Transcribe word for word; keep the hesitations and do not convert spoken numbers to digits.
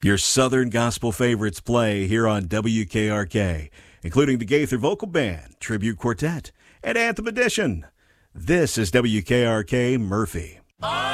Your Southern Gospel favorites play here on W K R K, including the Gaither Vocal Band, Tribute Quartet, and Anthem Edition. This is W K R K Murphy.